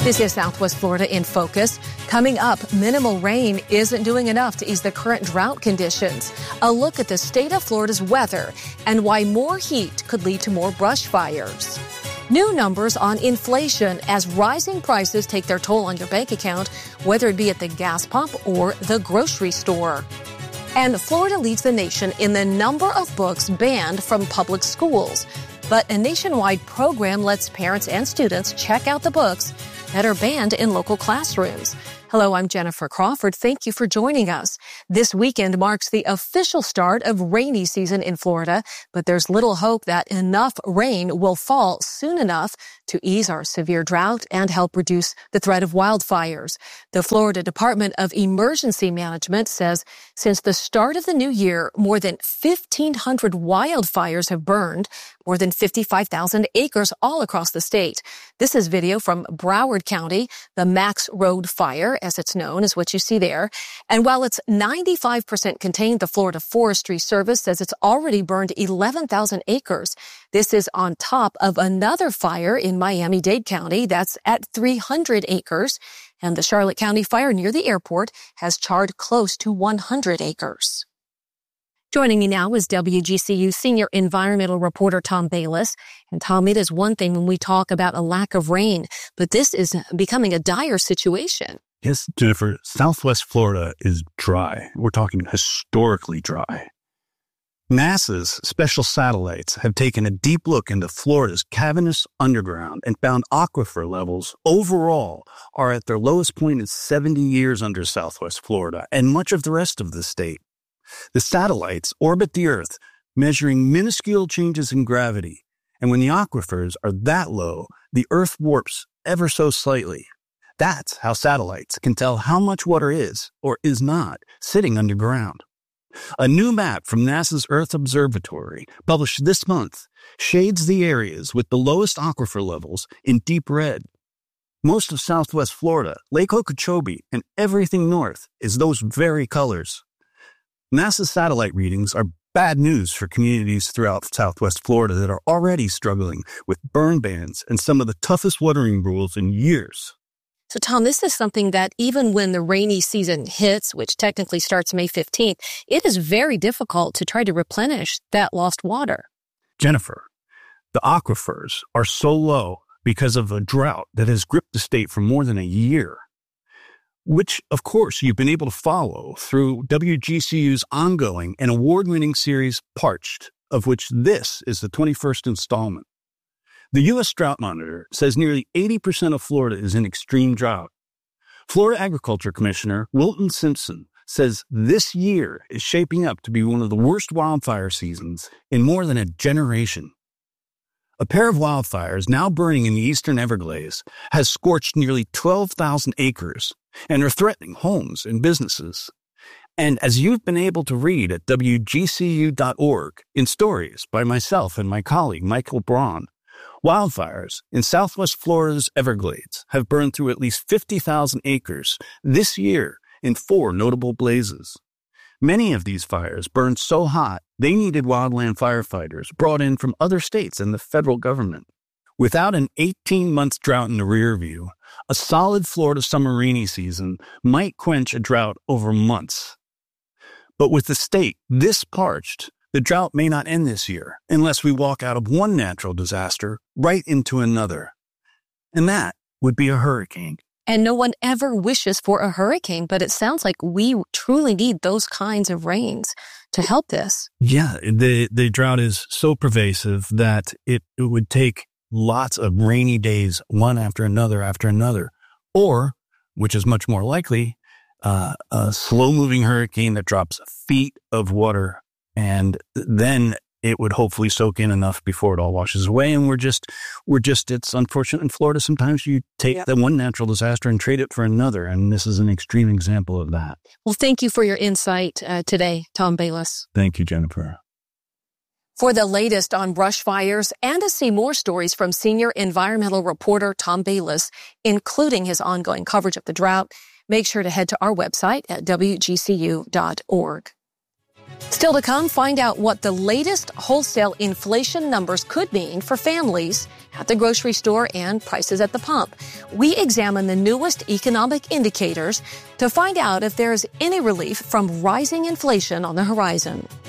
This is Southwest Florida in Focus. Coming up, minimal rain isn't doing enough to ease the current drought conditions. A look at the state of Florida's weather and why more heat could lead to more brush fires. New numbers on inflation as rising prices take their toll on your bank account, whether it be at the gas pump or the grocery store. And Florida leads the nation in the number of books banned from public schools. But a nationwide program lets parents and students check out the books that are banned in local classrooms. Hello, I'm Jennifer Crawford. Thank you for joining us. This weekend marks the official start of rainy season in Florida, but there's little hope that enough rain will fall soon enough to ease our severe drought and help reduce the threat of wildfires. The Florida Department of Emergency Management says since the start of the new year, more than 1,500 wildfires have burned, more than 55,000 acres all across the state. This is video from Broward County. The Max Road Fire, as it's known, is what you see there. And while it's 95% contained, the Florida Forestry Service says it's already burned 11,000 acres. This is on top of another fire in Miami-Dade County that's at 300 acres. And the Charlotte County fire near the airport has charred close to 100 acres. Joining me now is WGCU senior environmental reporter Tom Bayliss. And Tom, it is one thing when we talk about a lack of rain, but this is becoming a dire situation. Yes, Jennifer, Southwest Florida is dry. We're talking historically dry. NASA's special satellites have taken a deep look into Florida's cavernous underground and found aquifer levels overall are at their lowest point in 70 years under Southwest Florida and much of the rest of the state. The satellites orbit the Earth, measuring minuscule changes in gravity. And when the aquifers are that low, the Earth warps ever so slightly. That's how satellites can tell how much water is, or is not, sitting underground. A new map from NASA's Earth Observatory, published this month, shades the areas with the lowest aquifer levels in deep red. Most of Southwest Florida, Lake Okeechobee, and everything north is those very colors. NASA's satellite readings are bad news for communities throughout Southwest Florida that are already struggling with burn bans and some of the toughest watering rules in years. So, Tom, this is something that even when the rainy season hits, which technically starts May 15th, it is very difficult to try to replenish that lost water. Jennifer, the aquifers are so low because of a drought that has gripped the state for more than a year, which, of course, you've been able to follow through WGCU's ongoing and award-winning series Parched, of which this is the 21st installment. The U.S. Drought Monitor says nearly 80% of Florida is in extreme drought. Florida Agriculture Commissioner Wilton Simpson says this year is shaping up to be one of the worst wildfire seasons in more than a generation. A pair of wildfires now burning in the eastern Everglades has scorched nearly 12,000 acres and are threatening homes and businesses. And as you've been able to read at WGCU.org in stories by myself and my colleague Michael Braun, wildfires in Southwest Florida's Everglades have burned through at least 50,000 acres this year in 4 notable blazes. Many of these fires burned so hot they needed wildland firefighters brought in from other states and the federal government. Without an 18-month drought in the rear view, a solid Florida summer rainy season might quench a drought over months. But with the state this parched, the drought may not end this year unless we walk out of one natural disaster right into another. And that would be a hurricane. And no one ever wishes for a hurricane, but it sounds like we truly need those kinds of rains to help this. Yeah, the drought is so pervasive that it would take lots of rainy days, one after another, or, which is much more likely, a slow-moving hurricane that drops feet of water, and then it would hopefully soak in enough before it all washes away. And we're just, it's unfortunate in Florida. Sometimes you take the one natural disaster and trade it for another. And this is an extreme example of that. Well, thank you for your insight today, Tom Bayliss. Thank you, Jennifer. For the latest on brush fires and to see more stories from senior environmental reporter Tom Bayliss, including his ongoing coverage of the drought, make sure to head to our website at WGCU.org. Still to come, find out what the latest wholesale inflation numbers could mean for families at the grocery store and prices at the pump. We examine the newest economic indicators to find out if there's any relief from rising inflation on the horizon.